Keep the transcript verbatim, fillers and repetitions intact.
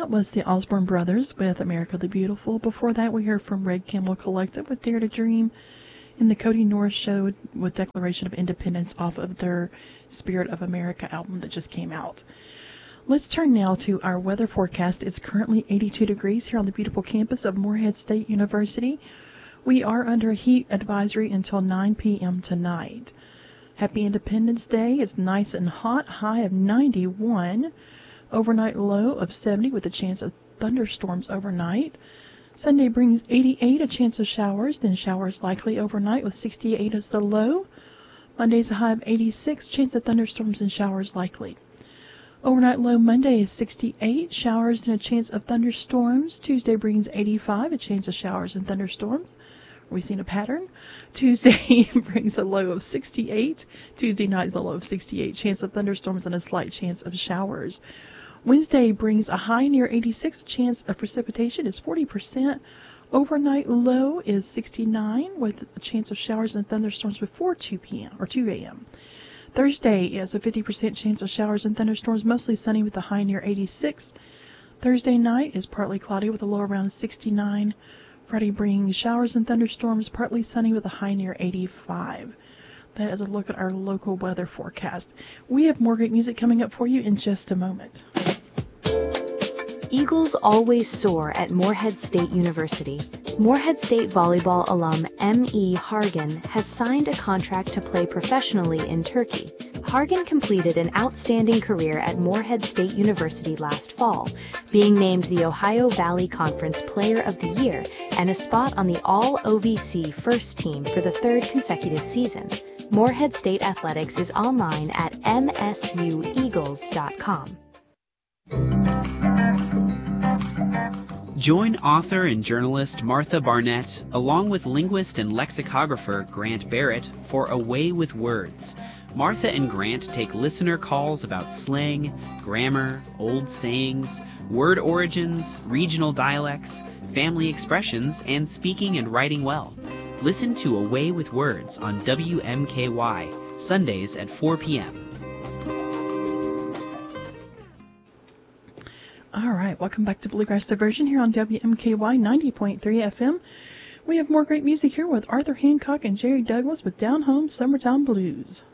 That was the Osborne Brothers with America the Beautiful. Before that, we heard from Red Camel Collective with Dare to Dream, and the Cody Norris Show with Declaration of Independence off of their Spirit of America album that just came out. Let's turn now to our weather forecast. It's currently eighty-two degrees here on the beautiful campus of Morehead State University. We are under a heat advisory until nine p.m. tonight. Happy Independence Day. It's nice and hot, high of ninety-one. Overnight low of seventy with a chance of thunderstorms overnight. Sunday brings eighty-eight, a chance of showers, then showers likely overnight with sixty-eight as the low. Monday's a high of eighty-six, chance of thunderstorms and showers likely. Overnight low Monday is sixty-eight, showers and a chance of thunderstorms. Tuesday brings eighty-five, a chance of showers and thunderstorms. Are we seeing a pattern? Tuesday brings a low of sixty-eight. Tuesday night is a low of sixty-eight, chance of thunderstorms and a slight chance of showers. Wednesday brings a high near eighty-six, chance of precipitation is forty percent. Overnight low is sixty-nine with a chance of showers and thunderstorms before two p.m. or two a.m. Thursday is a fifty percent chance of showers and thunderstorms, mostly sunny with a high near eighty-six. Thursday night is partly cloudy with a low around sixty-nine. Friday brings showers and thunderstorms, partly sunny with a high near eighty-five. That is a look at our local weather forecast. We have more great music coming up for you in just a moment. Eagles always soar at Morehead State University. Morehead State volleyball alum M E Hargan has signed a contract to play professionally in Turkey. Hargan completed an outstanding career at Morehead State University last fall, being named the Ohio Valley Conference Player of the Year and a spot on the All-O V C first team for the third consecutive season. Morehead State Athletics is online at m s u eagles dot com. Join author and journalist Martha Barnett, along with linguist and lexicographer Grant Barrett, for A Way with Words. Martha and Grant take listener calls about slang, grammar, old sayings, word origins, regional dialects, family expressions, and speaking and writing well. Listen to A Way with Words on W M K Y, Sundays at four p.m. All right, welcome back to Bluegrass Diversion here on W M K Y ninety point three F M. We have more great music here with Arthur Hancock and Jerry Douglas with Down Home Summertime Blues.